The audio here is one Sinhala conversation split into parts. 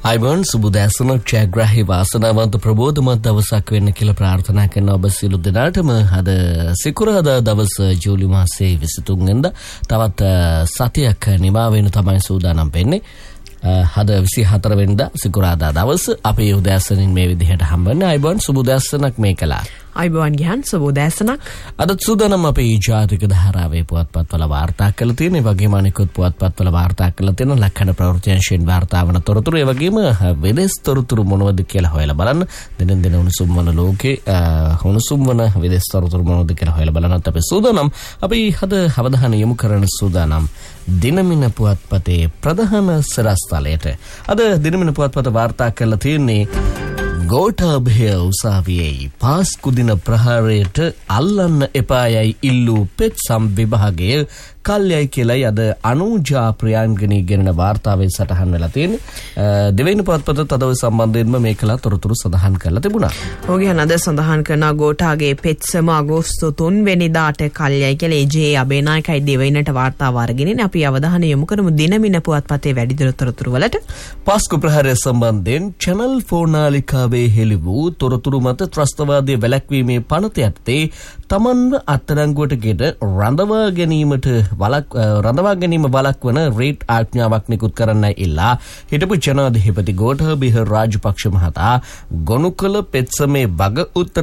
අයිබෝන් සුබදෑසනක් ජයග්‍රාහී වාසනාවන්ත ප්‍රබෝධමත් දවසක් වෙන්න කියලා ප්‍රාර්ථනා කරන ඔබ සියලු දෙනාටම අද සිකුරාදා දවස ජූලි මාසයේ 23 වෙනිදා තවත් සතියක් නිමා වෙන තමයි සූදානම් වෙන්නේ. අද 24 වෙනිදා සිකුරාදා දවස අපේ උදෑසනින් මේ විදිහට හම්බෙන්නේ. අයිබෝන් සුබදෑසනක් මේ කලා. අයිබෝන් ගියන් සුබෝදෑසනක්. අද සූදානම් අපේ ජාතික ධාරාවේ පුවත්පත්වල වාර්තා කළ තියෙන, ඒ වගේම අනිකුත් පුවත්පත්වල වාර්තා කළ තියෙන ලක්ෂණ ප්‍රවෘත්තියන්ෂෙන් වාර්තා වන තොරතුරු, ඒ වගේම විදේශ තොරතුරු මොනවද කියලා හොයලා බලන්න. දිනෙන් දින උණුසුම් වන ලෝකේ උණුසුම් වන විදේශ තොරතුරු මොනවද කියලා හොයලා බලන්නත් අපි සූදානම්. අපි අද අවධානය යොමු කරන සූදානම් දිනමින පුවත්පතේ ප්‍රධාන සිරස්තලයට. අද දිනමින පුවත්පත වාර්තා කළ තියෙන්නේ ගෝඨාභය උසාවියේ පාස්කු දින ප්‍රහාරයට අල්ලන්න එපායයි ඉල්ලූ පෙත්සම් විභාගය කල්යයි කියලායි අද අනුජා ප්‍රියංගනී ගෙනන වාර්තාවේ සටහන් වෙලා තියෙන්නේ. දෙවෙනි පුවත්පත තදව සම්බන්ධයෙන්ම මේකලා තොරතුරු සඳහන් කරලා තිබුණා. ඔගේ අද සඳහන් කරන ගෝඨාගේ පෙත්සම අගෝස්තු 3 වෙනිදාට කල්යයි කියලා ජේ අබේනායකයි දෙවෙනිට වාර්තාව අරගෙන අපි අවධානය යොමු කරමු දිනමින පුවත්පතේ වැඩිදුර තොරතුරු වලට. පාස්කු ප්‍රහාරය සම්බන්ධයෙන් channel 4 නාලිකාවේ හෙළි වූ තොරතුරු මත ත්‍රස්තවාදයේ වැළැක්වීමේ පනත යටතේ තමන්ව අත්අඩංගුවට ගෙන රඳවා ගැනීම වළක්වන රේට් ආඥාවක් නිකුත් කරන්නයි ඉල්ලා හිටපු ජනාධිපති ගෝඨාභය රාජපක්ෂ මහතා ගොනු කළ පෙත්සමේ වග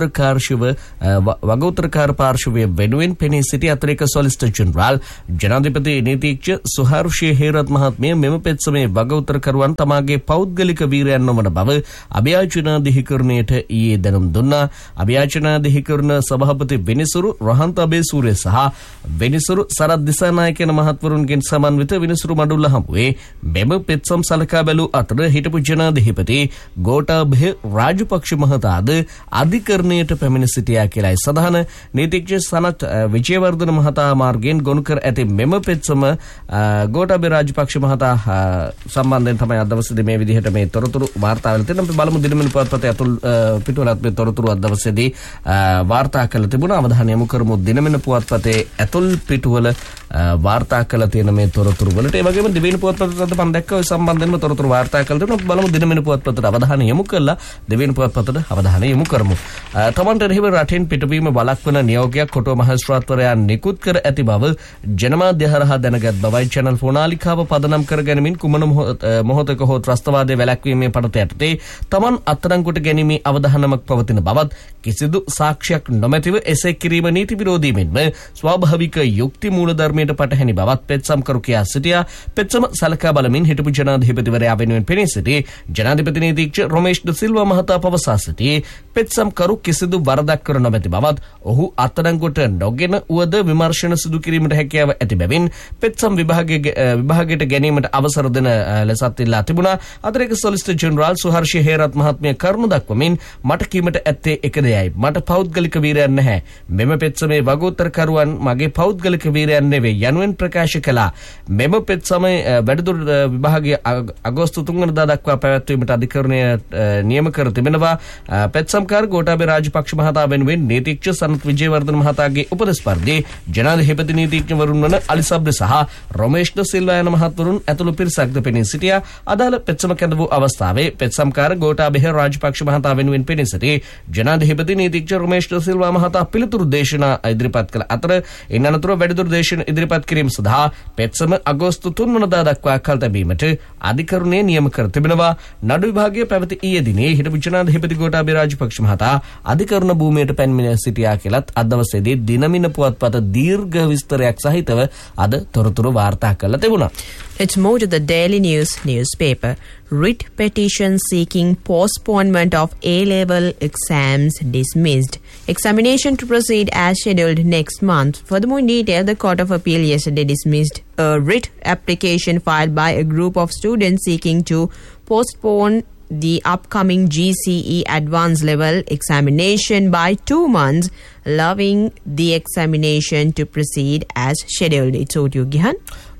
උත්තරකාර පාර්ශවය වෙනුවෙන් පෙනී සිටි අතිරේක සොලිසිටර් ජෙනරාල් ජනාධිපති නීතිඥ සුහර්ෂි හේරත් මහත්මිය මෙම පෙත්සමේ වග උත්තරකරුවන් තමාගේ පෞද්ගලික වීරයන් නොවන බව අභියාචනාධිකරණයට ඊයේ දැනුම් දුන්නා. අභියාචනාධිකරණ සභාපති විනිසුරු රහන්ත අබේසූරිය සහ විනිසුරු සරත් දිසානායක යන මහත්වරුන්ගෙන් සමන්විත විනිසුරු මඩුල්ල හමුවේ මෙම පෙත්සම් සලකා බැලූ අතර හිටපු ජනාධිපති ගෝඨාභය රාජපක්ෂ මහතාද අධිකරණයට පැමිණ සිටියා කියලායි සඳහන. නීතිඥ සනත් විජේවර්ධන මහතා මාර්ගයෙන් ගොනු කර ඇති මෙම පෙත්සම ගෝඨාභය රාජපක්ෂ මහතා සම්බන්ධයෙන් තමයි අද දවසේදී මේ විදිහට මේ තොරතුරු වාර්තා වෙලා තියෙනවා. අපි බලමු දිනමින පුවත්පතේ අතුල් පිටුවලත් මේ තොරතුරු අද දවසේදී වාර්තා කළ තිබුණා. අවධානය යොමු කරමු දිනමින පුවත්පතේ අතුල් පිටුවල වාර්තා කළ තියෙන මේ තොරතුරු වලට. ඒ වගේම දෙවෙනි පුවත්පතත් මම දැක්කා ඔය සම්බන්ධයෙන්ම තොරතුරු වාර්තා කළ තියෙනවා. බලමු දිනමින පුවත්පතට අවධානය යොමු කළා. දෙවෙනි පුවත්පතට අවධානය යොමු කරමු. තමන්ට එරෙහිව රටින් පිටවීම වළක්වන නියෝගයක් කොටුව මහේස්ත්‍රාත්වරයා නිකුත් කර ඇති බව ජනමාධ්‍ය හරහා දැනගත් බවයි channel 4 නාලිකාව පදනම් කර ගැනීමෙන් කුමන මොහොතක හෝ ත්‍රස්තවාදයේ වැළැක්වීමේ පනත යටතේ තමන් අත්අඩංගුවට ගැනීමේ අවධානමක් පවතින බවත් කිසිදු සාක්ෂියක් නොමැතිව එසේ කිරීම නීති විරෝධී මෙන්ම ස්වාභාවික යුක්ති මූලධර්මයට පටහැනි බවත් පෙත්සම්කරු කියා සිටියා. පෙත්සම සලකා බලමින් හිටපු ජනාධිපතිවරයා වෙනුවෙන් පෙනී සිටි ජනාධිපති නීතිඥ රොමේෂ් ද සිල්වා මහතා පවසා සිටියේ පෙත්සම්කරු කිසිදු වරදක් කර නොමැති බවත් ඔහු අත්අඩංගුවට නොගෙන උවද විමර්ශන සිදු කිරීමට හැකියාව ඇති බැවින් පෙත්සම් විභාගයට ගැනීමට අවසර දෙන ලෙසත් ඉල්ලා තිබුණා. අතිරේක සොලිසිටර් ජෙනරාල් සුහර්ෂි හේරත් මහත්මිය කරුණු දක්වමින් මට කීමට ඇත්තේ එක දෙයයි. මට පෞද්ගලික වීරයන් නැහැ. මෙම පෙත්සමේ වගඋත්තරකරුවන් මගේ පෞද්ගලික වීරයන් නෙවෙයි යනුවෙන් ප්‍රකාශ කළා. මෙම පෙත්සමේ වැඩිදුර විභාගය අගෝස්තු 3 වෙනිදා දක්වා පැවැත්වීමට අධිකරණය නියම කර තිබෙනවා. පෙත්සම්කාර ගෝඨාභය රාජපක්ෂ මහතා වෙනුවෙන් නීතිඥ සනත් විජේවර්ධන මහතාගේ උපදෙස් පරිදි ජනාධිපති නීතිඥවරුන් වන අලි සබ්රි සහ රොමේෂ් ද සිල්වා යන මහත්වරුන් ඇතුළු පිරිසක්ද පෙනී සිටියා. අදාළ පෙත්සම කැඳ වූ අවස්ථාවේ පෙත්සම්කාර ගෝඨාභය රාජපක්ෂ මහතා වෙනුවෙන් පෙනී සිටි ජනාධිපති නීතිඥ රොමේෂ් ද සිල්වා මහතා පිළිතුරු දේශනා ඉදිරිපත් කළ අතර ඉන් අනතුරුව වැඩිදුර දේශන ඉදිරිපත් කිරීම සඳහා පෙත්සම අගෝස්තු 3 වෙනිදා දක්වා කල් තැබීමට අධිකරණය නියම කර තිබෙනවා. නඩු විභාගයේ පැවති ඊයේ දිනේ හිටපු ජනාධිපති ගෝඨාභය රාජපක්ෂ මහතා අධිකරණ භූමියට පැමිණ සිටියා කියලත් අද දවසේදී දිනමින පුවත්පත දීර්ඝ විස්තරයක් සහිතව අද තොරතුරු වාර්තා කරලා තිබුණා. Let's move to the Daily News newspaper. Writ petition seeking postponement of A-level exams dismissed. Examination to proceed as scheduled next month. Furthermore, in detail, the Court of Appeal yesterday dismissed a writ application filed by a group of students seeking to postpone the upcoming GCE advanced level examination by 2 months, allowing the examination to proceed as scheduled. It's over to you, Gihan.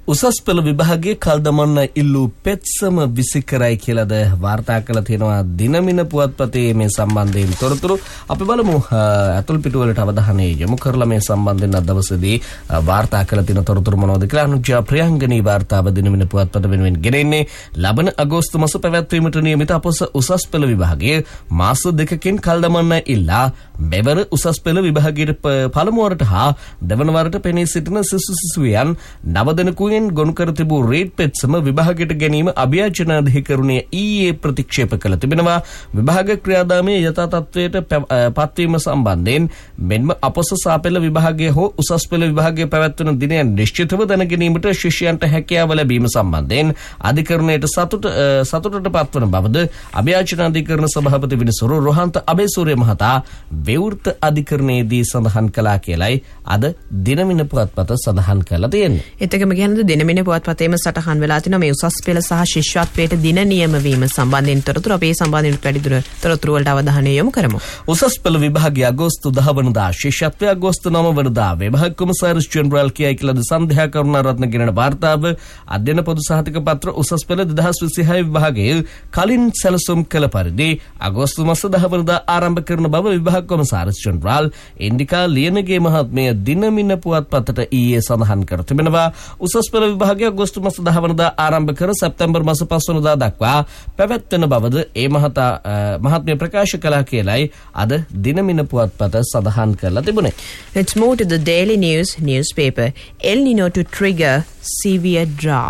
උසස් පෙළ විභාගයේ කල් දමන්න ඉල්ලූ පෙත්සම විසිකරයි කියලාද වාර්තා කළ තියෙනවා දිනමින පුවත්පතේ මේ සම්බන්ධයෙන් තොරතුරු අපි බලමු අතුල් පිටුවලට අවධානය යොමු කරලා මේ සම්බන්ධයෙන් අද දවසේදී වාර්තා කළ තියෙන තොරතුරු මොනවද කියලා අනුජා ප්‍රියංගනී වාර්තාව දිනමින පුවත්පත වෙනුවෙන් ගෙනෙන්නේ ලබන අගෝස්තු මාස පැවැත්වීමට නියමිත අපොස උසස් පෙළ විභාගයේ මාස දෙකකින් කල් දමන්න ඉල්ලා මෙවර උසස් පෙළ විභාගයේ පළමු වරට හා දෙවන වරට පෙනී සිටින සිසුවියන් නව දෙනෙකු ගොනු කර තිබූ රේට් පෙත්සම විභාගයට ගැනීම අභියාචන අධිකරණය ඊයේ ප්‍රතික්ෂේප කළ තිබෙනවා. විභාග ක්‍රියාදාමයේ යථා තත්ත්වයට පත්වීම සම්බන්ධයෙන් මෙන්ම අපොස සාපෙළ විභාගයේ හෝ උසස් පෙළ විභාගයේ පැවැත්වෙන දිනය නිශ්චිතව දැන ගැනීමට ශිෂ්‍යයන්ට හැකියාව ලැබීම සම්බන්ධයෙන් අධිකරණයට සතුටට පත්වන බවද අභියාචන අධිකරණ සභාපති විනිසුරු රොහන්ත අබේසූරිය මහතා විවෘත අධිකරණයේදී සඳහන් කළා කියලයි අද දිනමින පුවත්පත සඳහන් කළා තියෙන්නේ. එතකම කියන්නේ දිනමින පුවත්පතේම සටහන් වෙලා තිනවා මේ උසස් පෙළ සහ ශිෂ්‍යත්වයට දින නියම වීම සම්බන්ධයෙන් තොරතුරු අපේ සම්බන්ධයෙන් වැඩිදුර තොරතුරු වලට අවධානය යොමු කරමු. උසස් පෙළ විභාගයේ අගෝස්තු 10 වෙනිදා ශිෂ්‍යත්වයේ අගෝස්තු 9 වෙනිදා විභාග කොමසාරිස් ජෙනරාල් කියයි කියලා සන්ධ්‍යා කරුණාරත්න ගෙනන වාර්තාව අධ්‍යයන පොදු සහතික පත්‍ර උසස් පෙළ 2026 විභාගයේ කලින් සැලසුම් කළ පරිදි අගෝස්තු මාස 10 වෙනිදා ආරම්භ කරන බව විභාග කොමසාරිස් ජෙනරාල් ඉන්දිකා ලියනගේ මහත්මිය දිනමින පුවත්පතට ඊයේ සඳහන් කර තිබෙනවා. උසස් පෙළ විභාගය අගෝස්තු මාස 10 වෙනිදා ආරම්භ කර සැප්තැම්බර් මාස 5 වෙනිදා දක්වා පැවැත්වෙන බවද ඒ මහත්මිය ප්‍රකාශ කළා කියලයි අද දිනමින පුවත්පත සඳහන් කරලා තිබුණේ. Let's move to the Daily News newspaper. El Nino to trigger severe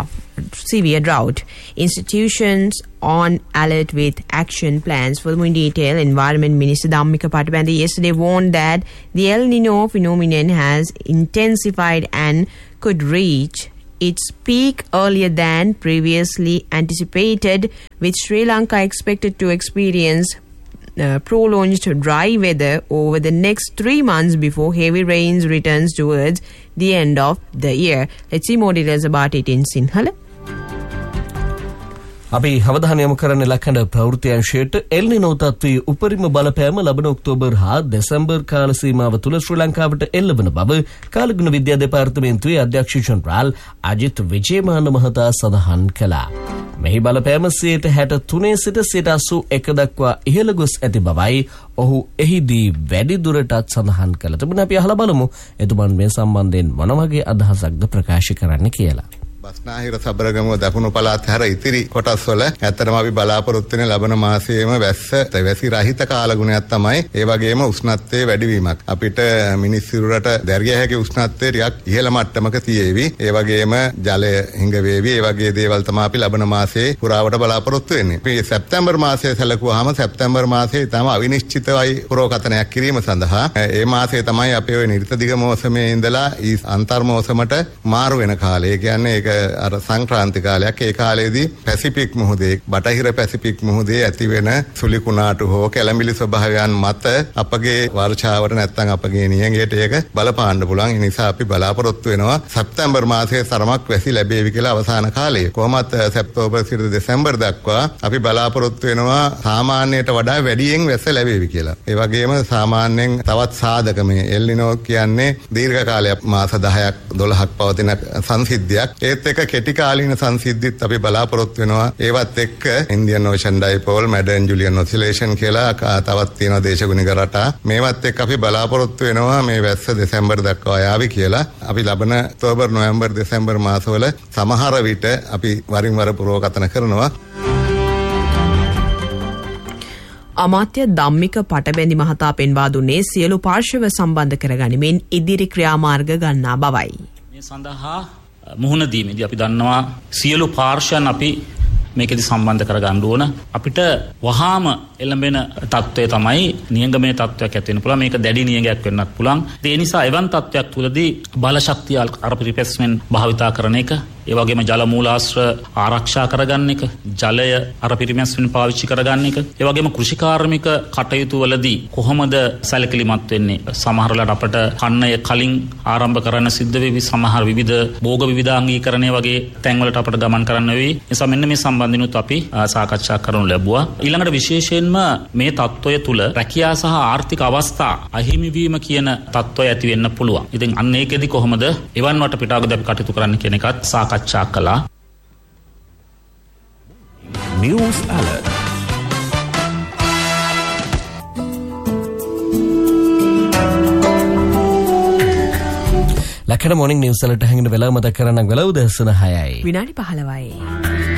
drought. Institutions on alert with action plans. For more detail, Environment Minister Dhammika Patabandi yesterday warned that the El Nino phenomenon has intensified and could reach its peak earlier than previously anticipated, with Sri Lanka expected to experience prolonged dry weather over the next 3 months before heavy rains returns towards the end of the year. Let's see more details about it in Sinhala. අපි අවධානය යොමු කරන්නේ ලක්ෂණ ප්‍රවෘත්ති අංශයට එල් නිනෝ තත්ත්වයේ උපරිම බලපෑම ලබන ඔක්තෝබර් හා දෙසැම්බර් කාල සීමාව තුළ ශ්‍රී ලංකාවට එල්ලවන බව කාලගුණ විද්‍යා දෙපාර්තමේන්තුවේ අධ්‍යක්ෂ ජනරාල් අජිත් විජේමාන මහතා සඳහන් කළා. මෙහි බලපෑම 63 සිට 81 දක්වා ඉහළ ගොස් ඇති බවයි ඔහු එහිදී වැඩි දුරටත් සඳහන් කළා. තිබුණා අපි අහලා බලමු එතුමන් මේ සම්බන්ධයෙන් මොන වගේ අදහසක්ද ප්‍රකාශ කරන්න කියලා. බස්නාහිර සබරගමුව දකුණු පළාත් හැර ඉතිරි කොටස් වල ඇත්තටම අපි බලාපොරොත්තු වෙන ලබන මාසයේම වැසි රහිත කාලගුණයක් තමයි. ඒ වගේම උෂ්ණත්වයේ වැඩිවීමක්. අපිට මිනිස් සිරුරට දැරිය හැකි උෂ්ණත්වය ටිකක් ඉහළ මට්ටමක තියෙවි. ඒ වගේම ජලය හිඟ වේවි. ඒ වගේ දේවල් තමයි අපි ලබන මාසයේ පුරාවට බලාපොරොත්තු වෙන්නේ. අපි සැප්තැම්බර් මාසයේ සැලකුවාම සැප්තැම්බර් මාසයේ තම අවිනිශ්චිතවයි පුරෝකතනයක් කිරීම සඳහා ඒ මාසයේ තමයි අපි ওই නිර්ත දිග මෝසමේ ඉඳලා අන්තර් මෝසමට මාරු වෙන කාලය. ඒ කියන්නේ ඒක අර සංක්‍රාන්ති කාලයක්. ඒ කාලයේදී පැසිෆික් මුහුදේ බටහිර පැසිෆික් මුහුදේ ඇති වෙන සුළි කුණාටු හෝ කැළඹිලි ස්වභාවයන් මත අපගේ වර්ෂාවට නැත්නම් අපගේ නියඟයට ඒක බලපාන්න පුළුවන්. ඒ නිසා අපි බලාපොරොත්තු වෙනවා සැප්තැම්බර් මාසයේ තරමක් වැසි ලැබෙවි කියලා අවසාන කාලයේ. කොහොමත් සැප්තැම්බර් සිට දෙසැම්බර් දක්වා අපි බලාපොරොත්තු වෙනවා සාමාන්‍යයට වඩා වැඩියෙන් වැස්ස ලැබෙවි කියලා. ඒ වගේම සාමාන්‍යයෙන් තවත් සාධක මේ එල් නිනෝ කියන්නේ දීර්ඝ කාලයක් මාස 10ක් 12ක් පවතින සංසිද්ධියක්. ඒත් එක කෙටි කාලීන සංසිද්ධිත් අපි බලාපොරොත්තු වෙනවා. ඒවත් එක්ක ඉන්දියන් ඕෂන් ඩයිපෝල් මැඩර්න් ජුලියන් ඔසිලේෂන් කියලා තවත් තියෙන දේශගුණික රටා. මේවත් එක්ක අපි බලාපොරොත්තු වෙනවා මේ වැස්ස දෙසැම්බර් දක්වා යාවි කියලා. අපි ලබන ඔක්තෝබර් නොවැම්බර් දෙසැම්බර් මාසවල සමහර විට අපි වරින් වර පුරෝකතන කරනවා. අමාත්‍ය ධම්මික පටබැඳි මහතා පෙන්වා දුන්නේ සියලු පාර්ශව සම්බන්ධ කරගනිමින් ඉදිරි ක්‍රියාමාර්ග ගන්නා බවයි. මේ සඳහා මුහුණ දීමේදී අපි දන්නවා සියලු පාර්ශ්වයන් අපි මේකෙදි සම්බන්ධ කරගන්න ඕන. අපිට වහාම එළඹෙන තත්ත්වය තමයි නියංගමේ තත්ත්වයක් ඇති වෙන්න පුළුවන්. මේක දැඩි නියංගයක් වෙන්නත් පුළුවන්. ඒ නිසා එවන් තත්ත්වයක් තුලදී බල ශක්තිය අර පිරිපැස්මෙන් භාවිතා කරන එක, ඒ වගේම ජල මූලාශ්‍ර ආරක්ෂා කරගන්න එක, ජලය අර පිරිමැස්මෙන් පාවිච්චි කරගන්න එක, ඒ වගේම කෘෂිකාර්මික කටයුතු වලදී කොහොමද සැලකිලිමත් වෙන්නේ? සමහර වෙලාවට අපට කන්නය කලින් ආරම්භ කරන්න සිද්ධ වෙවි. සමහර විවිධ භෝග විවිධාංගීකරණය වගේ තැන්වලට අපට ගමන් කරන්න වෙවි. නිසා මෙන්න මේ සම්බන්ධිනුත් අපි සාකච්ඡා කරනු ලැබුවා. ඊළඟට විශේෂයෙන්ම මේ තත්ත්වය තුල රැකියා සහ ආර්ථික අවස්ථා අහිමිවීම කියන තත්ත්වය ඇති වෙන්න පුළුවන්. ඉතින් අන්න ඒකෙදි කොහොමද එවන් වට පිටාගද අපි කටයුතු කරන්න කියන එකත් සාකච්ඡා සාකච්ඡා කළා. News alert. ලක්කඩ මොනින් නිව්ස් වලට හැංගෙන වෙලාව මතක් කරන්න වෙලාව දහසන 6යි. විනාඩි 15යි.